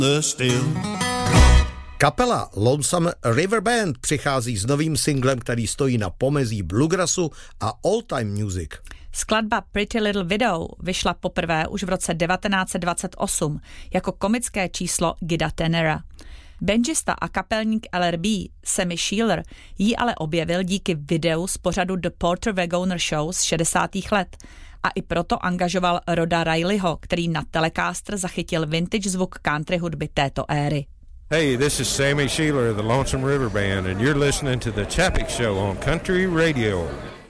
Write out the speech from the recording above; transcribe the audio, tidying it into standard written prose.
Kapela Lonesome River Band přichází s novým singlem, který stojí na pomezí bluegrassu a all-time music. Skladba Pretty Little Widow vyšla poprvé už v roce 1928 jako komické číslo Gida Tennera. Banjista a kapelník LRB Sammy Sheeler ji ale objevil díky videu z pořadu The Porter Wagoner Show z 60. let a i proto angažoval Roda Rileyho, který na Telecaster zachytil vintage zvuk country hudby této éry. Hey, this is Sammy Sheeler of the Lonesome River Band and you're listening to the Chapek Show on Country Radio.